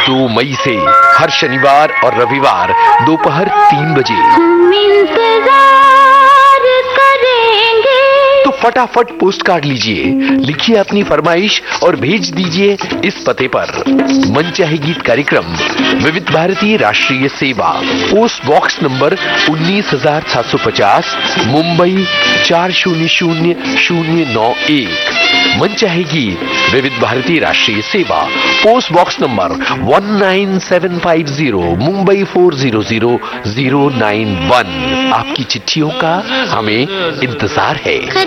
2 मई से हर शनिवार और रविवार दोपहर 3 बजे। हम इंतजार करेंगे। तो फटाफट पोस्ट कार्ड लीजिए, लिखिए अपनी फरमाइश और भेज दीजिए इस पते पर। मन चाहे गीत कार्यक्रम, विविध भारती राष्ट्रीय सेवा, पोस्ट बॉक्स नंबर 19,750, मुंबई 400091। मन चाहे गीत, विविध भारती राष्ट्रीय सेवा, पोस्ट बॉक्स नंबर 19750, मुंबई 400091। आपकी चिट्ठियों का हमें इंतजार है।